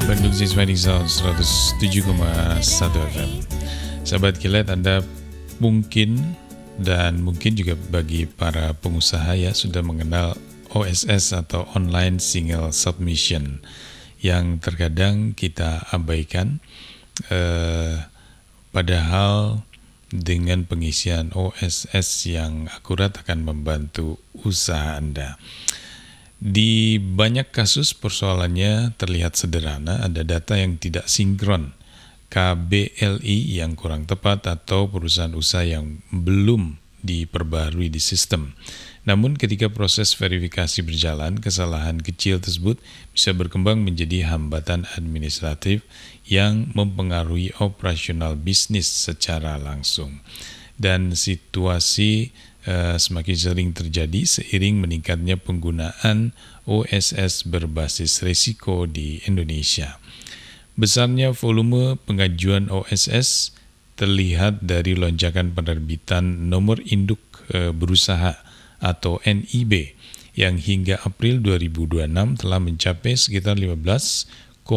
Bandung Siswadi Sound 107,1 FM. Sahabat Kilat, Anda mungkin juga bagi para pengusaha ya sudah mengenal OSS atau Online Single Submission yang terkadang kita abaikan, padahal dengan pengisian OSS yang akurat akan membantu usaha Anda. Di banyak kasus persoalannya terlihat sederhana, ada data yang tidak sinkron, KBLI yang kurang tepat, atau perusahaan usaha yang belum diperbarui di sistem. Namun ketika proses verifikasi berjalan, kesalahan kecil tersebut bisa berkembang menjadi hambatan administratif yang mempengaruhi operasional bisnis secara langsung. Dan situasi semakin sering terjadi seiring meningkatnya penggunaan OSS berbasis risiko di Indonesia. Besarnya volume pengajuan OSS terlihat dari lonjakan penerbitan nomor induk berusaha atau NIB yang hingga April 2026 telah mencapai sekitar 15,8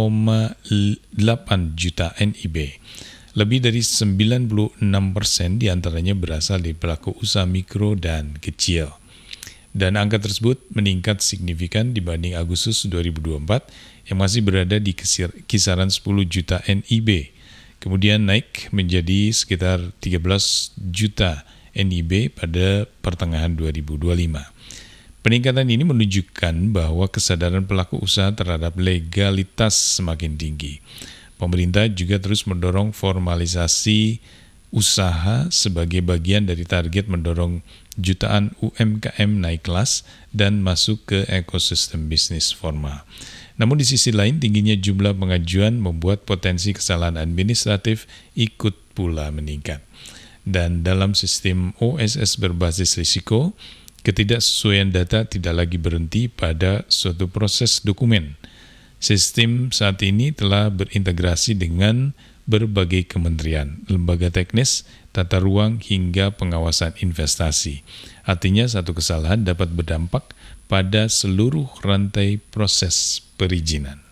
juta NIB. Lebih dari 96% diantaranya berasal dari pelaku usaha mikro dan kecil. Dan angka tersebut meningkat signifikan dibanding Agustus 2024 yang masih berada di kisaran 10 juta NIB. Kemudian naik menjadi sekitar 13 juta NIB pada pertengahan 2025. Peningkatan ini menunjukkan bahwa kesadaran pelaku usaha terhadap legalitas semakin tinggi. Pemerintah juga terus mendorong formalisasi usaha sebagai bagian dari target mendorong jutaan UMKM naik kelas dan masuk ke ekosistem bisnis formal. Namun di sisi lain, tingginya jumlah pengajuan membuat potensi kesalahan administratif ikut pula meningkat. Dan dalam sistem OSS berbasis risiko, ketidaksesuaian data tidak lagi berhenti pada suatu proses dokumen. Sistem saat ini telah berintegrasi dengan berbagai kementerian, lembaga teknis, tata ruang, hingga pengawasan investasi. Artinya satu kesalahan dapat berdampak pada seluruh rantai proses perizinan.